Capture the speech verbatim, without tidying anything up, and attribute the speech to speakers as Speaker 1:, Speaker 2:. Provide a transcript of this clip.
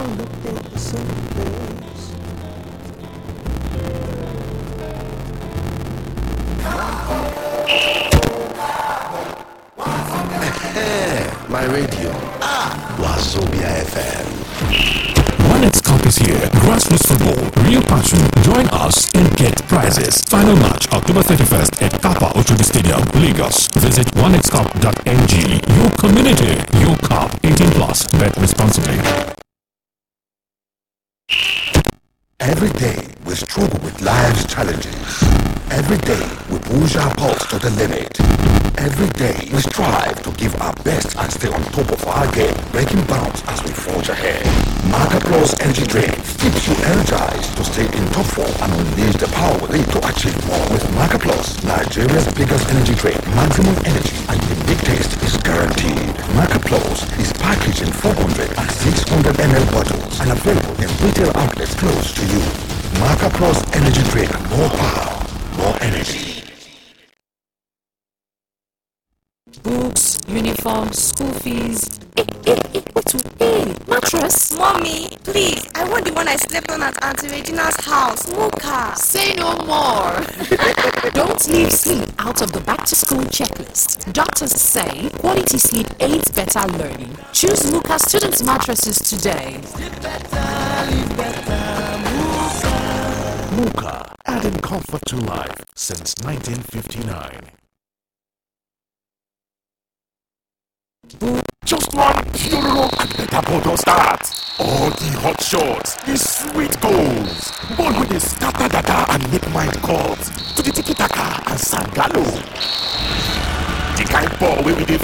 Speaker 1: looked at the same place. My radio. Ah, Wazobia F M.
Speaker 2: One X Cup is here. Grassroots football, real passion. Join us and get prizes. Final match October thirty-first at Kappa Ochobi Stadium, Lagos. Visit one x cup dot n g. Your community, your cup. eighteen plus. Bet responsibly.
Speaker 1: Every day we struggle with life's challenges. Every day we push our pulse to the limit. Every day we strive to give our best and stay on top of our game, breaking bounds as we forge ahead. Marca Plus Energy Drink keeps you energized to stay in top form and unleash the power within to achieve more. With Marca Plus, Nigeria's biggest energy drink, maximum energy and unique taste is guaranteed. Marca Plus is packaged in four hundred and six hundred milliliter bottles and available in retail outlets close to you. Marca Plus Energy Drink, more power, more energy.
Speaker 3: Books, uniform, school fees. Hey, hey, hey, what to pay? Mattress?
Speaker 4: Mommy, please, I want the one I slept on at Auntie Regina's house. Mocha.
Speaker 3: Say no more. Don't leave sleep out of the back to school checklist. Doctors say quality sleep aids better learning. Choose Mocha students mattresses today.
Speaker 1: Sleep better, live better, Mocha.
Speaker 2: Mocha, adding comfort to life since nineteen fifty-nine.
Speaker 5: Just one hero and better bottle start. All the hot shots, the sweet goals. Ball with the scatter data and make mind calls. To the tiki taka and sangalo. The kind ball where we dey